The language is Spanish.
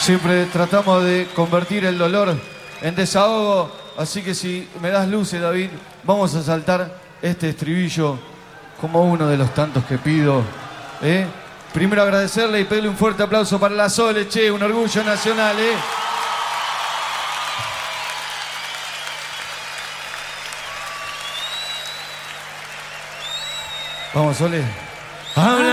Siempre tratamos de convertir el dolor en desahogo, así que si me das luces, David, vamos a saltar este estribillo como uno de los tantos que pido. Primero agradecerle y pedirle un fuerte aplauso para la Sole, che, un orgullo nacional, Vamos, Sole.